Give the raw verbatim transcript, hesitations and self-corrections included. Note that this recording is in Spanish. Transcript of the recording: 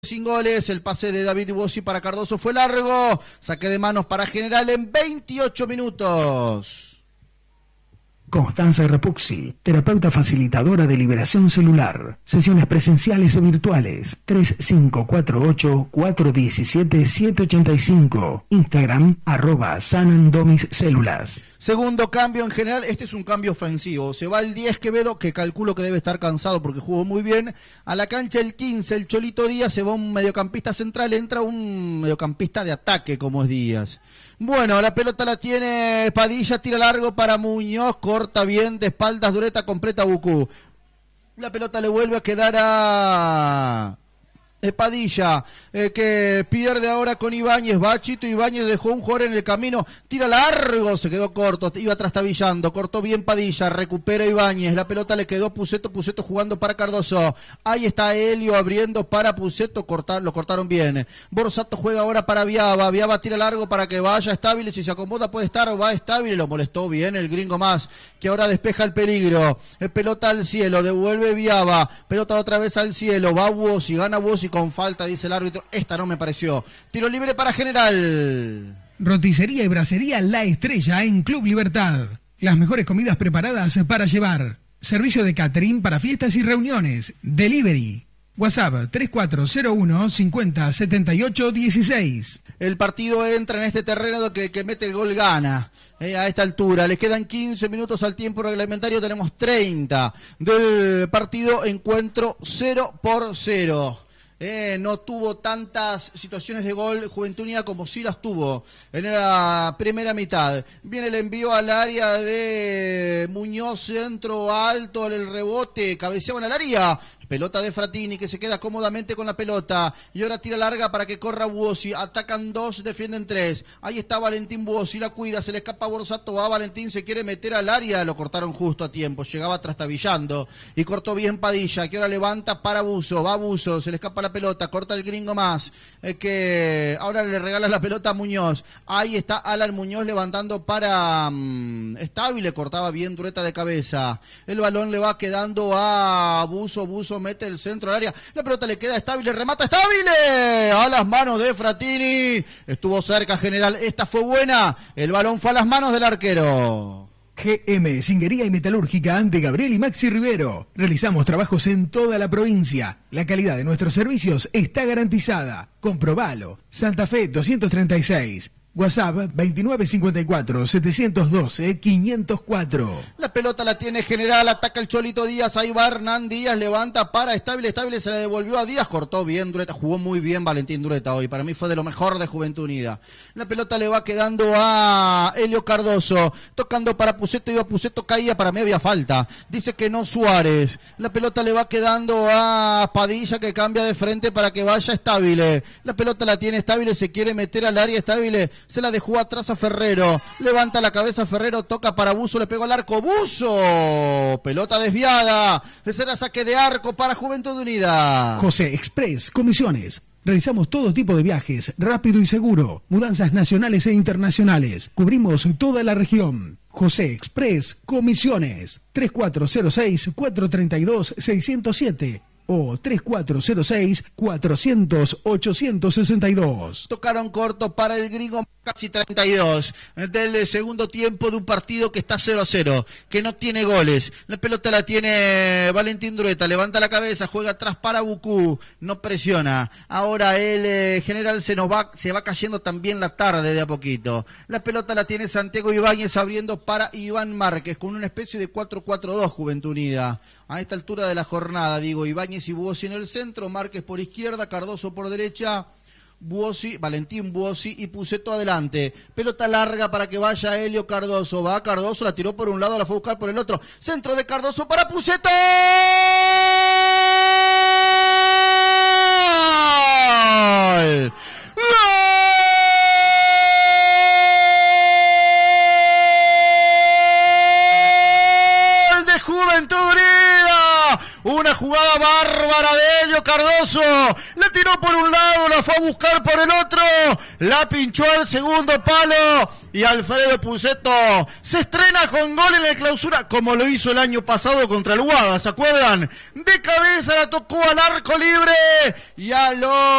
Sin goles, el pase de David Bossi para Cardoso fue largo, saque de manos para General en veintiocho minutos. Constanza Rapuxi, terapeuta facilitadora de liberación celular. Sesiones presenciales o virtuales. tres cinco cuatro ocho, cuatro uno siete, siete ocho cinco. Instagram, arroba sanandomis células. Segundo cambio en General, este es un cambio ofensivo. Se va el diez Quevedo, que calculo que debe estar cansado porque jugó muy bien. A la cancha el quince, el Cholito Díaz, se va un mediocampista central, entra un mediocampista de ataque como es Díaz. Bueno, la pelota la tiene Padilla, tira largo para Muñoz, corta bien, de espaldas, Dureta, completa Bucú. La pelota le vuelve a quedar a Padilla, eh, que pierde ahora con Ibáñez, va Chito Ibáñez, dejó un jugador en el camino, tira largo, se quedó corto, iba trastabillando, cortó bien Padilla, recupera Ibáñez, la pelota le quedó Puceto, Puceto jugando para Cardoso, ahí está Helio abriendo para Puceto, cortar, lo cortaron bien, Borsato juega ahora para Viaba, Viaba tira largo para que vaya estable, si se acomoda puede estar, va estable, lo molestó bien el gringo más, que ahora despeja el peligro, el pelota al cielo, devuelve Viaba, pelota otra vez al cielo, va Buosi, gana Buosi con falta, dice el árbitro, esta no me pareció. Tiro libre para General. Roticería y bracería La Estrella en Club Libertad. Las mejores comidas preparadas para llevar. Servicio de catering para fiestas y reuniones. Delivery. WhatsApp tres cuatro cero uno, cincuenta, setenta y ocho, dieciséis. El partido entra en este terreno que, que mete el gol gana. Eh, a esta altura, le quedan quince minutos al tiempo reglamentario, tenemos treinta del partido, encuentro cero por cero. Eh, no tuvo tantas situaciones de gol Juventud Unida como sí las tuvo en la primera mitad. Viene el envío al área de Muñoz, centro alto, el rebote, cabeceaban al área. Pelota de Fratini que se queda cómodamente con la pelota y ahora tira larga para que corra Buosi, atacan dos, defienden tres, ahí está Valentín Buosi, la cuida, se le escapa Borsato, va Valentín, se quiere meter al área, lo cortaron justo a tiempo, llegaba trastabillando y cortó bien Padilla, que ahora levanta para Buzo, va Buzo, se le escapa la pelota, corta el gringo más, eh, que ahora le regala la pelota a Muñoz, ahí está Alan Muñoz levantando para um, Estable, cortaba bien Dureta de cabeza, el balón le va quedando a Buzo, Buzo mete el centro del área, la pelota le queda Estable, remata Estable, a las manos de Fratini, estuvo cerca General, esta fue buena, el balón fue a las manos del arquero. G M, Singuería y Metalúrgica de Gabriel y Maxi Rivero. Realizamos trabajos en toda la provincia. La calidad de nuestros servicios está garantizada. Comprobalo. Santa Fe doscientos treinta y seis. WhatsApp veintinueve cincuenta y cuatro, setecientos doce, quinientos cuatro. La pelota la tiene General, ataca el Cholito Díaz, ahí va Hernán Díaz, levanta para Estable, Estable se la devolvió a Díaz, cortó bien Dureta, jugó muy bien Valentín Dureta hoy, para mí fue de lo mejor de Juventud Unida. La pelota le va quedando a Helio Cardoso, tocando para Puceto, iba Puceto, caía, para mí había falta, dice que no Suárez. La pelota le va quedando a Padilla que cambia de frente para que vaya Estable. La pelota la tiene Estable, se quiere meter al área Estable, se la dejó atrás a Ferrero, levanta la cabeza Ferrero, toca para Buzo, le pegó al arco, Buzo, pelota desviada, será saque de arco para Juventud Unida. José Express, comisiones. Realizamos todo tipo de viajes, rápido y seguro, mudanzas nacionales e internacionales, cubrimos toda la región. José Express, comisiones, tres cuatro cero seis, cuatro tres dos, seis cero siete. O tres cuatro cero seis, cuatrocientos, ochocientos sesenta y dos. Tocaron corto para el gringo, casi treinta y dos del segundo tiempo de un partido que está cero a cero, que no tiene goles. La pelota la tiene Valentín Dureta, levanta la cabeza, juega atrás para Bucú, no presiona. Ahora el eh, General se nos va, se va cayendo también la tarde de a poquito. La pelota la tiene Santiago Ibáñez abriendo para Iván Márquez con una especie de cuatro cuatro dos Juventud Unida. A esta altura de la jornada, digo, Ibáñez y Buosi en el centro, Márquez por izquierda, Cardoso por derecha, Buosi, Valentín Buosi y Puceto adelante. Pelota larga para que vaya Helio Cardoso, va Cardoso, la tiró por un lado, la fue a buscar por el otro. Centro de Cardoso para Puceto. ¡Gol! ¡Gol de Juventud Unida! Una jugada bárbara de Helio Cardoso, la tiró por un lado, la fue a buscar por el otro, la pinchó al segundo palo y Alfredo Puceto se estrena con gol en la clausura, como lo hizo el año pasado contra el Guada, ¿se acuerdan? De cabeza la tocó al arco libre y a los